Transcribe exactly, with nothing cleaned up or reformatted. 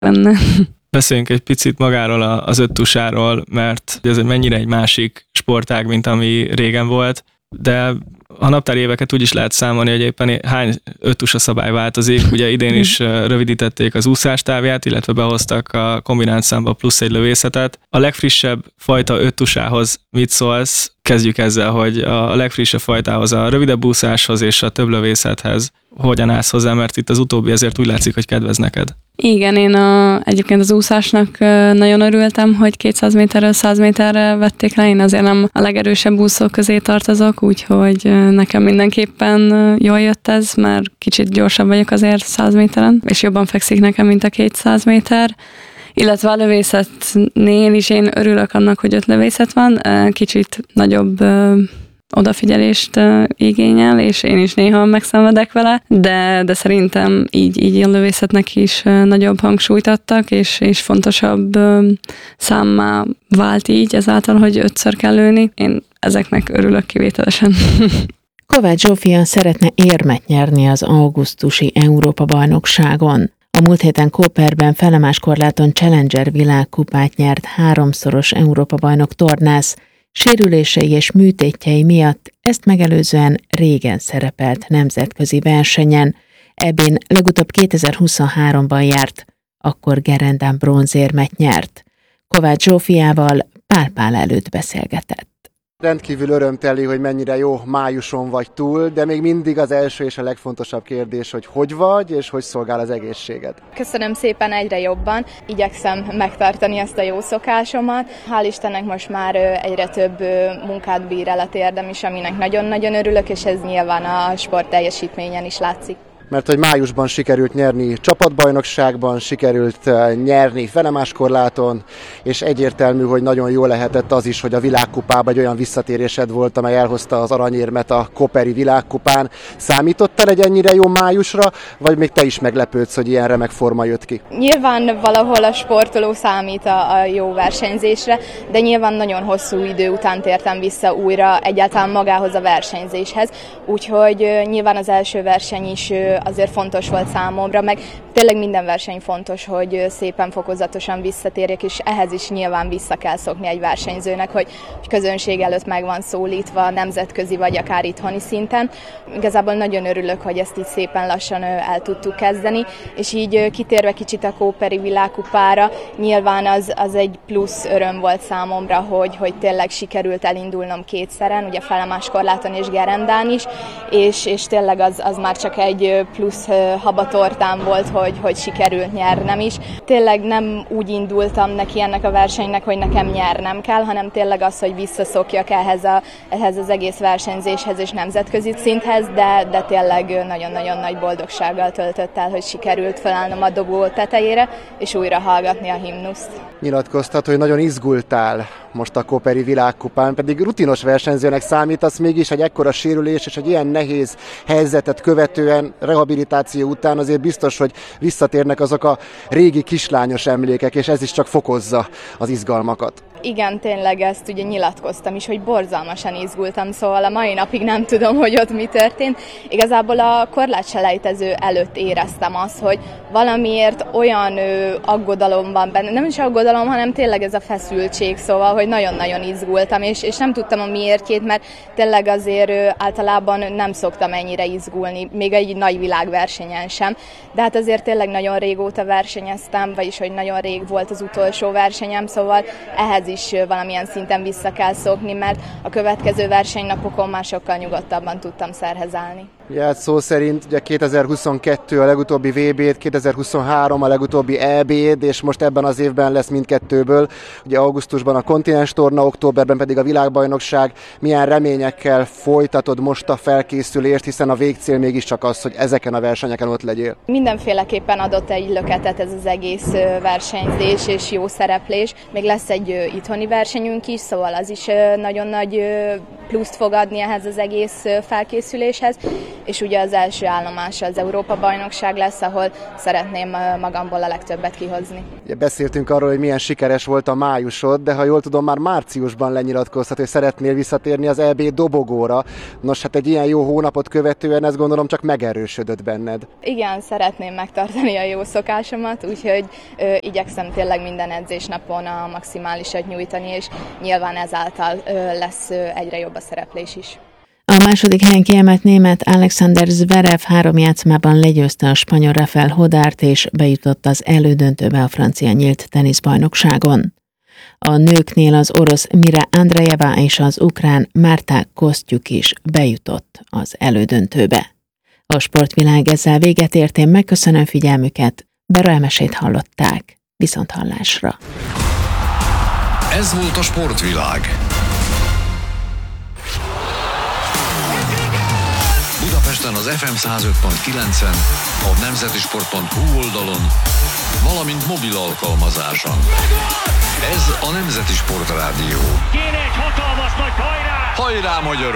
lenne. Beszéljünk egy picit magáról az öttusáról, mert ez mennyire egy másik sportág, mint ami régen volt, de a naptári éveket úgy is lehet számolni, hogy éppen hány öttusa szabály változik. Ugye idén is rövidítették az úszás távját, illetve behoztak a kombinált számba plusz egy lövészetet. A legfrissebb fajta öttusához mit szólsz? Kezdjük ezzel, hogy a legfrissebb fajtához, a rövidebb úszáshoz és a több lövészethez hogyan állsz hozzá, mert itt az utóbbi ezért úgy látszik, hogy kedvez neked. Igen, én a, egyébként az úszásnak nagyon örültem, hogy kétszáz méterről száz méterre vették le. Én azért nem a legerősebb úszók közé tartozok, úgyhogy nekem mindenképpen jól jött ez, mert kicsit gyorsabb vagyok azért száz méteren, és jobban fekszik nekem, mint a kétszáz méter. Illetve a lövészetnél is én örülök annak, hogy öt lövészet van, kicsit nagyobb odafigyelést igényel, és én is néha megszenvedek vele, de, de szerintem így, így a lövészetnek is nagyobb hangsúlyt adtak, és, és fontosabb számmá vált így ezáltal, hogy ötször kell lőni. Én ezeknek örülök kivételesen. Kovács Zsófia szeretne érmet nyerni az augusztusi Európa-bajnokságon. A múlt héten Koperben felemáskorláton Challenger világkupát nyert háromszoros Európa-bajnok tornász, sérülései és műtétjei miatt ezt megelőzően régen szerepelt nemzetközi versenyen. Ebben legutóbb kétezer-huszonháromban járt, akkor gerendán bronzérmet nyert. Kovács Zsófiával Pál Pál előtt beszélgetett. Rendkívül örömteli, hogy mennyire jó májuson vagy túl, de még mindig az első és a legfontosabb kérdés, hogy hogy vagy, és hogy szolgál az egészséged. Köszönöm szépen, egyre jobban. Igyekszem megtartani ezt a jó szokásomat. Hál' Istennek most már egyre több munkát bír el a térdem is, aminek nagyon-nagyon örülök, és ez nyilván a sport teljesítményen is látszik. Mert hogy májusban sikerült nyerni csapatbajnokságban, sikerült nyerni felemáskorláton, és egyértelmű, hogy nagyon jó lehetett az is, hogy a világkupában egy olyan visszatérésed volt, amely elhozta az aranyérmet a koperi világkupán. Számítottál egy ennyire jó májusra, vagy még te is meglepődsz, hogy ilyen remek forma jött ki? Nyilván valahol a sportoló számít a, a jó versenyzésre, de nyilván nagyon hosszú idő után tértem vissza újra egyáltalán magához a versenyzéshez, úgyhogy nyilván az első verseny is azért fontos volt számomra, meg tényleg minden verseny fontos, hogy szépen fokozatosan visszatérjek, és ehhez is nyilván vissza kell szokni egy versenyzőnek, hogy, hogy közönség előtt meg van szólítva, nemzetközi vagy akár itthoni szinten. Igazából nagyon örülök, hogy ezt így szépen lassan el tudtuk kezdeni, és így kitérve kicsit a Koperi világkupára, nyilván az, az egy plusz öröm volt számomra, hogy, hogy tényleg sikerült elindulnom kétszeren, ugye felemáskorláton és gerendán is, és, és tényleg az, az már csak egy plusz habatortám volt, hogy, hogy sikerült nyernem is. Tényleg nem úgy indultam neki ennek a versenynek, hogy nekem nyernem kell, hanem tényleg az, hogy visszaszokjak ehhez, a, ehhez az egész versenyzéshez és nemzetközi szinthez, de, de tényleg nagyon-nagyon nagy boldogsággal töltött el, hogy sikerült felállnom a dobó tetejére, és újra hallgatni a himnuszt. Nyilatkoztat, hogy nagyon izgultál most a Koperi világkupán, pedig rutinos versenyzőnek számítasz, mégis egy ekkora sérülés és egy ilyen nehéz helyzetet követően, rehabilitáció után azért biztos, hogy visszatérnek azok a régi kislányos emlékek, és ez is csak fokozza az izgalmakat. Igen, tényleg ezt ugye nyilatkoztam is, hogy borzalmasan izgultam, szóval a mai napig nem tudom, hogy ott mi történt. Igazából a korlátselejtező előtt éreztem azt, hogy valamiért olyan ö, aggodalom van benne, nem is aggodalom, hanem tényleg ez a feszültség, szóval, hogy nagyon-nagyon izgultam, és, és nem tudtam a miértjét, mert tényleg azért ö, általában nem szoktam ennyire izgulni, még egy nagy világversenyen sem, de hát azért tényleg nagyon régóta versenyeztem, vagyis hogy nagyon rég volt az utolsó versenyem, szóval ehhez is valamilyen szinten vissza kell szokni, mert a következő versenynapokon már sokkal nyugodtabban tudtam szerhez állni. Ja, szó szerint ugye kétezer-huszonkettő a legutóbbi vé bét, kétezer-huszonhárom a legutóbbi é béd, és most ebben az évben lesz mindkettőből. Ugye augusztusban a kontinens torna, októberben pedig a világbajnokság. Milyen reményekkel folytatod most a felkészülést, hiszen a végcél mégiscsak az, hogy ezeken a versenyeken ott legyél? Mindenféleképpen adott egy löketet ez az egész versenyzés és jó szereplés. Még lesz egy itthoni versenyünk is, szóval az is nagyon nagy pluszt fog adni ehhez az egész felkészüléshez. és ugye az első állomása az Európa-bajnokság lesz, ahol szeretném magamból a legtöbbet kihozni. Ja, beszéltünk arról, hogy milyen sikeres volt a májusod, de ha jól tudom, már márciusban lenyilatkoztat, hogy szeretnél visszatérni az é bé dobogóra. Nos, hát egy ilyen jó hónapot követően ezt gondolom csak megerősödött benned. Igen, szeretném megtartani a jó szokásomat, úgyhogy ö, igyekszem tényleg minden edzésnapon a maximálisat nyújtani, és nyilván ezáltal ö, lesz ö, egyre jobb a szereplés is. A második helyen kiemelt német Alexander Zverev három játszmában legyőzte a spanyol Rafael Hodárt, és bejutott az elődöntőbe a francia nyílt teniszbajnokságon. A nőknél az orosz Mira Andreeva és az ukrán Marta Kostyuk is bejutott az elődöntőbe. A sportvilág ezzel véget ért, én megköszönöm figyelmüket, Bera Emesét hallották. Viszonthallásra. Ez volt a Sportvilág. Budapesten az ef em száz öt pont kilencen, a nemzetisport pont hu oldalon, valamint mobil alkalmazáson. Ez a Nemzeti Sport Rádió. Kéne egy hatalmas nagy hajrá! Hajrá, magyar!